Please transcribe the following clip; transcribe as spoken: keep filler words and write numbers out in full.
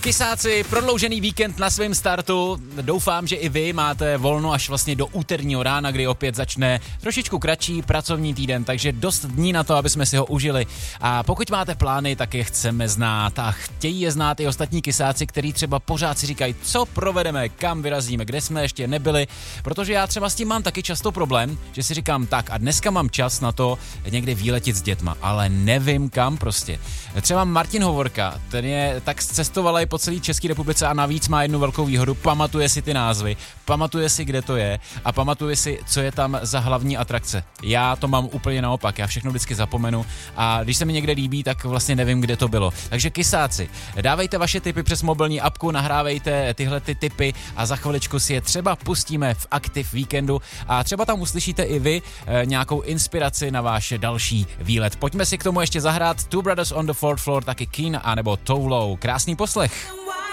Kysáci, prodloužený víkend na svém startu. Doufám, že i vy máte volno až vlastně do úterního rána, kdy opět začne trošičku kratší pracovní týden, takže dost dní na to, aby jsme si ho užili. A pokud máte plány, tak je chceme znát a chtějí je znát i ostatní kysáci, kteří třeba pořád si říkají, co provedeme, kam vyrazíme, kde jsme ještě nebyli, protože já třeba s tím mám taky často problém, že si říkám tak a dneska mám čas na to někde výletit s dětma, ale nevím kam prostě. Třeba Martin Hovorka, ten je tak cestovalý po celé České republice a navíc má jednu velkou výhodu, pamatuje si ty názvy, pamatuje si, kde to je a pamatuje si, co je tam za hlavní atrakce. Já to mám úplně naopak, já všechno vždycky zapomenu a když se mi někde líbí, tak vlastně nevím, kde to bylo. Takže kysáci, dávejte vaše tipy přes mobilní apku, nahrávejte tyhle ty tipy a za chviličku si je třeba pustíme v Aktiv víkendu a třeba tam uslyšíte i vy e, nějakou inspiraci na váš další výlet. Pojďme si k tomu ještě zahrát Two Brothers on the Fourth Floor, taky Keen a nebo Too Low. Krásný poslech.